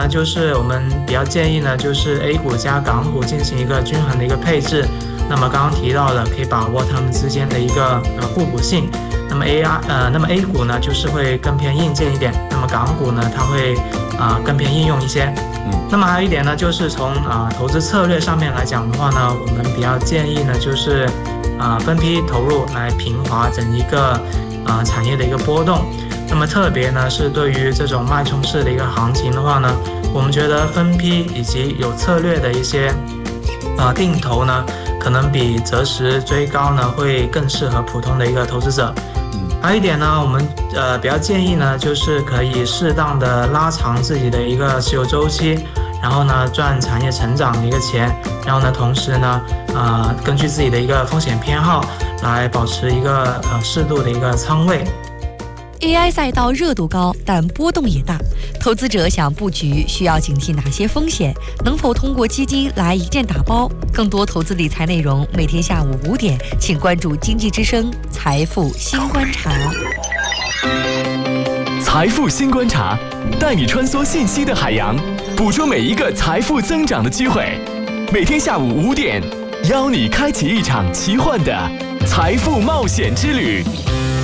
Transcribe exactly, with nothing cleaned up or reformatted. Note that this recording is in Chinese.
呢，就是我们比较建议呢，就是 A 股加港股进行一个均衡的一个配置。那么刚刚提到的，可以把握它们之间的一个呃互补性。那么 A R 呃，那么 A 股呢，就是会更偏硬件一点，那么港股呢，它会啊、呃、更偏应用一些。嗯，那么还有一点呢，就是从啊、呃、投资策略上面来讲的话呢，我们比较建议呢，就是啊、呃、分批投入来平滑整一个啊、呃、产业的一个波动。那么特别呢是对于这种脉冲式的一个行情的话呢，我们觉得分批以及有策略的一些呃定投呢，可能比择时追高呢会更适合普通的一个投资者。还有一点呢，我们呃比较建议呢，就是可以适当的拉长自己的一个持有周期，然后呢赚产业成长的一个钱，然后呢同时呢呃根据自己的一个风险偏好来保持一个呃适度的一个仓位。 A I 赛道热度高，但波动也大。投资者想布局，需要警惕哪些风险？能否通过基金来一键打包？更多投资理财内容，每天下午五点，请关注经济之声财富新观察。 财富新观察，带你穿梭信息的海洋，捕捉每一个财富增长的机会。每天下午五点，邀你开启一场奇幻的财富冒险之旅。